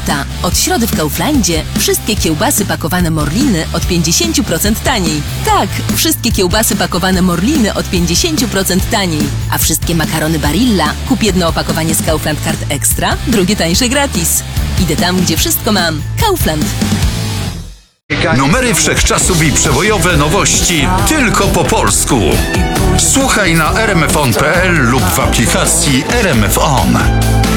lata. Od środy w Kauflandzie wszystkie kiełbasy pakowane Morliny od 50% taniej. Tak, wszystkie kiełbasy pakowane Morliny od 50% taniej. A wszystkie makarony Barilla kup jedno opakowanie z Kaufland Card Extra, drugie tańsze gratis. Idę tam, gdzie wszystko mam. Kaufland. Numery wszechczasów i przebojowe nowości tylko po polsku. Słuchaj na rmfon.pl lub w aplikacji RMF On.